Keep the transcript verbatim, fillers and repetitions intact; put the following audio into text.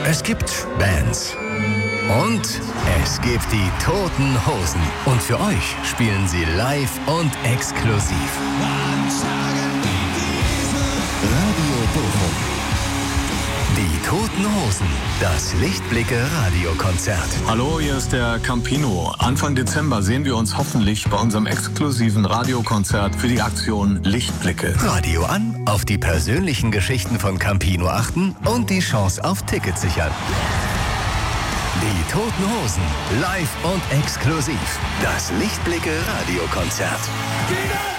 Es gibt Bands. Und es gibt die Toten Hosen. Und für euch spielen sie live und exklusiv. Radio Bochum. Die Toten Hosen. Das Lichtblicke-Radiokonzert. Hallo, hier ist der Campino. Anfang Dezember sehen wir uns hoffentlich bei unserem exklusiven Radiokonzert für die Aktion Lichtblicke. Radio an, auf die persönlichen Geschichten von Campino achten und die Chance auf Tickets sichern. Die Toten Hosen, live und exklusiv. Das Lichtblicke-Radiokonzert.